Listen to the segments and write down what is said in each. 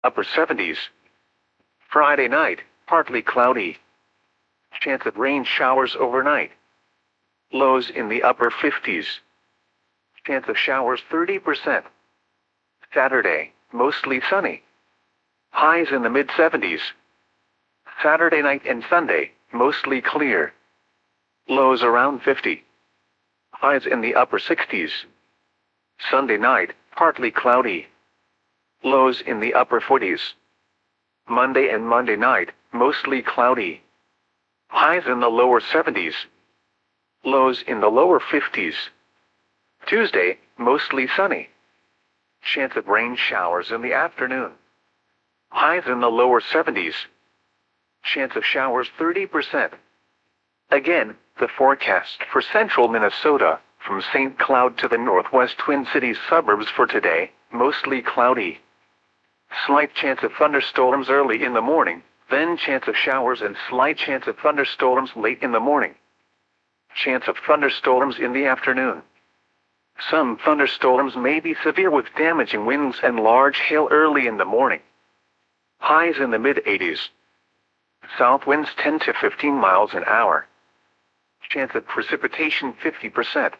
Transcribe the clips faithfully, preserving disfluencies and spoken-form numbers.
upper seventies. Friday night, partly cloudy. Chance of rain showers overnight. Lows in the upper fifties. Chance of showers thirty percent. Saturday, mostly sunny. Highs in the mid seventies. Saturday night and Sunday, mostly clear. Lows around fifty. Highs in the upper sixties. Sunday night, partly cloudy. Lows in the upper forties. Monday and Monday night, mostly cloudy. Highs in the lower seventies. Lows in the lower fifties. Tuesday, mostly sunny. Chance of rain showers in the afternoon. Highs in the lower seventies. Chance of showers thirty percent. Again, the forecast for central Minnesota, from Saint Cloud to the northwest Twin Cities suburbs for today, mostly cloudy. Slight chance of thunderstorms early in the morning, then chance of showers and slight chance of thunderstorms late in the morning. Chance of thunderstorms in the afternoon. Some thunderstorms may be severe with damaging winds and large hail early in the morning. Highs in the mid eighties. South winds ten to fifteen miles an hour. Chance of precipitation fifty percent.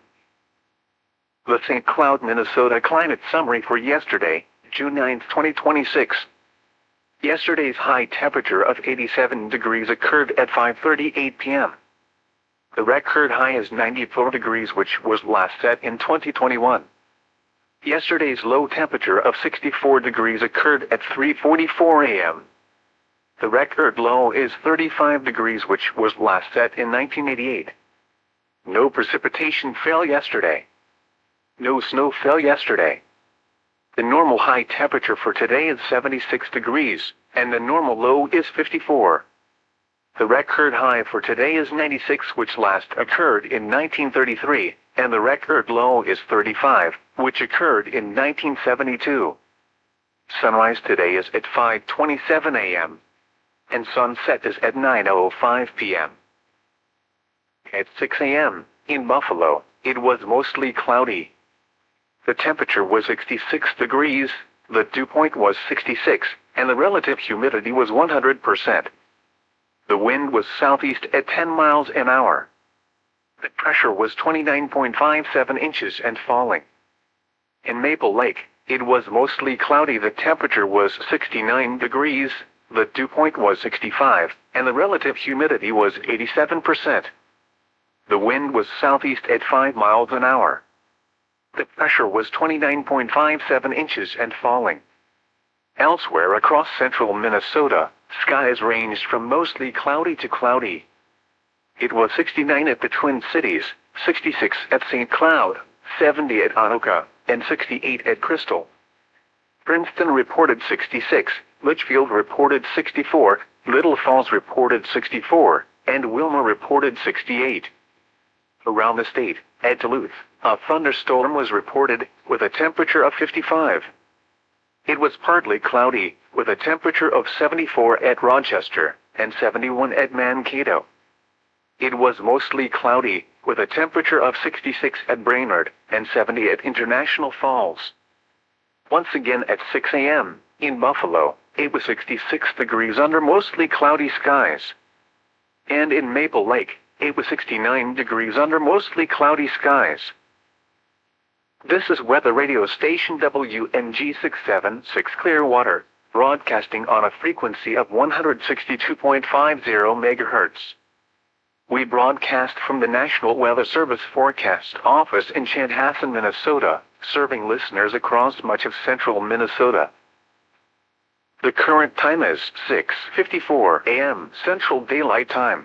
The Saint Cloud, Minnesota climate summary for yesterday, June ninth, twenty twenty-six. Yesterday's high temperature of eighty-seven degrees occurred at five thirty-eight p m The record high is ninety-four degrees, which was last set in twenty twenty-one. Yesterday's low temperature of sixty-four degrees occurred at three forty-four a m The record low is thirty-five degrees, which was last set in nineteen eighty-eight. No precipitation fell yesterday. No snow fell yesterday. The normal high temperature for today is seventy-six degrees, and the normal low is fifty-four. The record high for today is ninety-six, which last occurred in nineteen thirty-three, and the record low is thirty-five, which occurred in nineteen seventy-two. Sunrise today is at five twenty-seven a m and sunset is at nine oh five p m At six a m in Buffalo, it was mostly cloudy. The temperature was sixty-six degrees, the dew point was sixty-six, and the relative humidity was one hundred percent. The wind was southeast at ten miles an hour. The pressure was twenty-nine point five seven inches and falling. In Maple Lake, it was mostly cloudy. The temperature was sixty-nine degrees, the dew point was sixty-five, and the relative humidity was eighty-seven percent. The wind was southeast at five miles an hour. The pressure was twenty-nine point five seven inches and falling. Elsewhere across central Minnesota, skies ranged from mostly cloudy to cloudy. It was sixty-nine at the Twin Cities, sixty-six at Saint Cloud, seventy at Anoka, and sixty-eight at Crystal. Princeton reported sixty-six, Litchfield reported sixty-four, Little Falls reported sixty-four, and Wilmer reported sixty-eight. Around the state, at Duluth, a thunderstorm was reported, with a temperature of fifty-five. It was partly cloudy, with a temperature of seventy-four at Rochester, and seventy-one at Mankato. It was mostly cloudy, with a temperature of sixty-six at Brainerd, and seventy at International Falls. Once again at six a m, in Buffalo, it was sixty-six degrees under mostly cloudy skies. And in Maple Lake, it was sixty-nine degrees under mostly cloudy skies. This is weather radio station W M G six seventy-six Clearwater, broadcasting on a frequency of one hundred sixty-two point five zero megahertz. We broadcast from the National Weather Service Forecast Office in Chanhassen, Minnesota, serving listeners across much of central Minnesota. The current time is six fifty-four a m Central Daylight Time.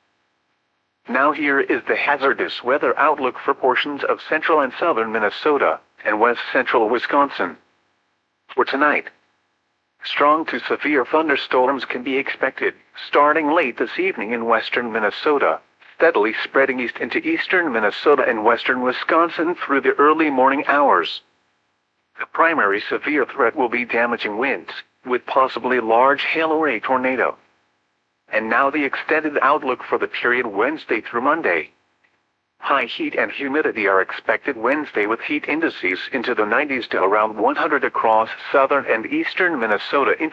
Now here is the hazardous weather outlook for portions of central and southern Minnesota, and west central Wisconsin. For tonight, strong to severe thunderstorms can be expected, starting late this evening in western Minnesota, steadily spreading east into eastern Minnesota and western Wisconsin through the early morning hours. The primary severe threat will be damaging winds, with possibly large hail or a tornado. And now the extended outlook for the period Wednesday through Monday. High heat and humidity are expected Wednesday with heat indices into the nineties to around one hundred across southern and eastern Minnesota.